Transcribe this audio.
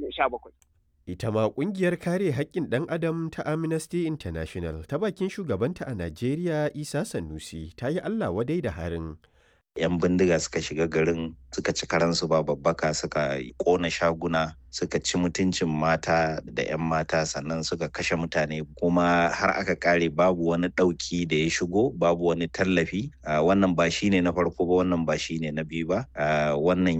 2017. Ita ma ƙungiyar kare haƙƙin ɗan adam ta Amnesty International ta bakin shugabanta a Najeriya Isa Sanusi ta yi Allah wadai da harin. 'Yan bindiga suka shiga garin suka ci karansu ba babbaka, suka ƙona shaguna, suka ci mutuncin mata da 'yan mata, sannan suka kashe mutane, kuma har aka kare babu wani ɗauki da ya shigo, babu wani tallafi. Wannan ba shine na farko ba, wannan ba shine na biyu ba. Wannan